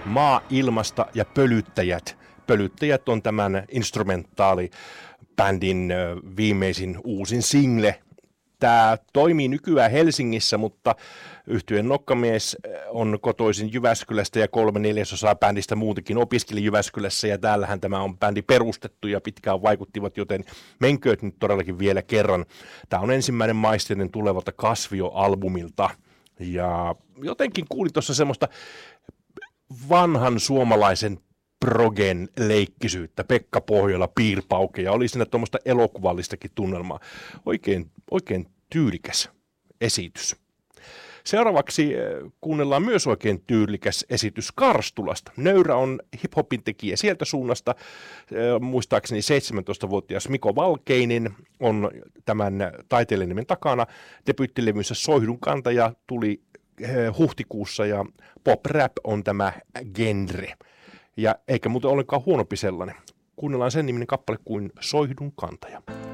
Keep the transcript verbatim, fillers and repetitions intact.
Maa, ilmasta ja pölyttäjät. Pölyttäjät on tämän instrumentaalibändin viimeisin uusin single. Tämä toimii nykyään Helsingissä, mutta yhtyeen nokkamies on kotoisin Jyväskylästä ja kolme neljäsosaa bändistä muutenkin opiskeli Jyväskylässä ja täällähän tämä on bändi perustettu ja pitkään vaikuttivat, joten menkööt nyt todellakin vielä kerran. Tämä on ensimmäinen maisteinen tulevalta Kasvio-albumilta ja jotenkin kuulin tuossa semmoista vanhan suomalaisen progen leikkisyyttä, Pekka Pohjola, piirpauke ja oli siinä tuommoista elokuvallistakin tunnelmaa. Oikein, oikein tyylikäs esitys. Seuraavaksi kuunnellaan myös oikein tyylikäs esitys Karstulasta. Nöyrä on hiphopin tekijä sieltä suunnasta. Muistaakseni seitsemäntoistavuotias Miko Valkeinen on tämän taiteilijan nimen takana. Debyyttilevynsä Soihdun kantaja tuli huhtikuussa ja pop rap on tämä genre. Ja eikä muuten ollenkaan huonompi sellainen. Kuunnellaan sen niminen kappale kuin Soihdun kantaja.